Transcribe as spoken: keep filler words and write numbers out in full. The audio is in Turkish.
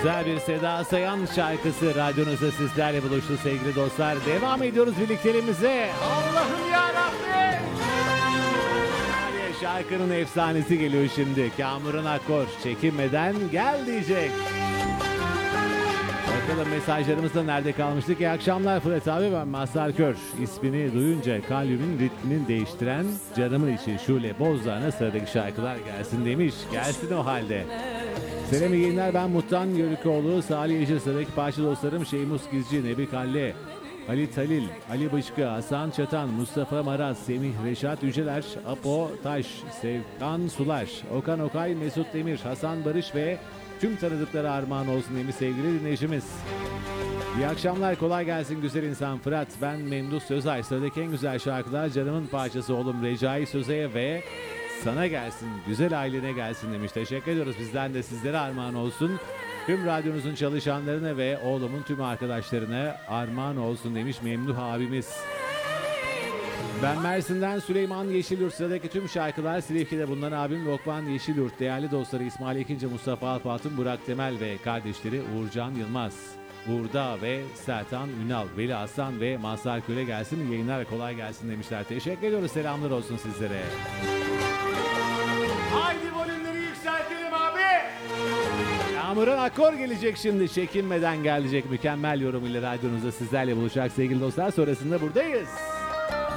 Güzel bir Seda Sayan şarkısı radyonuzda sizlerle buluştu sevgili dostlar. Devam ediyoruz birlikteliğimize. Allah'ım yarabbim. Şarkının efsanesi geliyor şimdi. Kamuran Akkor çekinmeden gel diyecek. Bakalım mesajlarımızda nerede kalmıştık? İyi akşamlar Fırat abi, ben Mazhar Kör. İsmini duyunca kalbimin ritmini değiştiren canımın içi Şule Bozdağ'ına sıradaki şarkılar gelsin demiş. Gelsin o halde. Selam, iyi yayınlar, ben Muhtan Yörükoğlu. Salih Yeşil, sıradaki parça dostlarım Şeymus Gizci, Nebi Kalle, Ali Talil, Ali Bışkı, Hasan Çatan, Mustafa Maraz, Semih Reşat Yüceler, Apo Taş, Sevkan Sular, Okan Okay, Mesut Demir, Hasan Barış ve tüm tanıdıkları armağan olsun demiş sevgili dinleyicimiz. İyi akşamlar, kolay gelsin güzel insan Fırat. Ben Memduh Sözay. Sıradaki en güzel şarkılar canımın parçası oğlum Recai Sözay'a ve sana gelsin, güzel ailene gelsin demiş. Teşekkür ediyoruz. Bizden de sizlere armağan olsun. Tüm radyonuzun çalışanlarına ve oğlumun tüm arkadaşlarına armağan olsun demiş Memduh abimiz. Ben Mersin'den Süleyman Yeşilyurt. Sıradaki tüm şarkılar Silifke'de bulunan abim Lokman Yeşilyurt. Değerli dostları İsmail Ekinci, Mustafa Alpatın, Burak Temel ve kardeşleri Uğurcan Yılmaz, Uğurda ve Sertan Ünal, Veli Aslan ve Mazhar Kör'e gelsin. Yayınlar ve kolay gelsin demişler. Teşekkür ediyoruz. Selamlar olsun sizlere. Haydi volümleri yükseltelim abi. Kamuran Akkor gelecek şimdi. Çekinmeden gelecek. Mükemmel yorumuyla radyonuzda sizlerle buluşacak sevgili dostlar. Sonrasında buradayız.